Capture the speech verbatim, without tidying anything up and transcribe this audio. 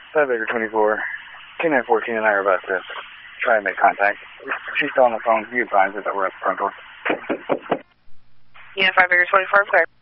five Acre twenty-four, K nine fourteen and I are about to try and make contact. She's still on the phone. You advise her that we're at the front door. Unit five Acre twenty-four, I'm clear.